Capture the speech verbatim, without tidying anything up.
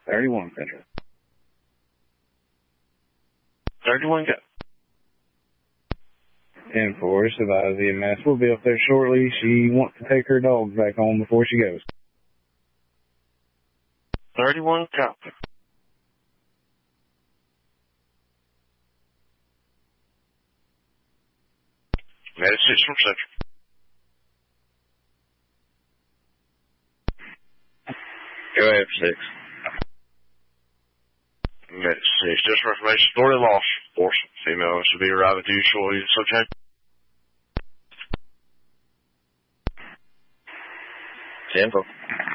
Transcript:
thirty-one, Central. thirty-one, go. ten four, advise the E M S will be up there shortly. She wants to take her dogs back home before she goes. thirty-one, copy. Med six from Central. Go ahead for six. Med six, just for information, story loss. Force, female should be arriving to you shortly. Subject. ten four.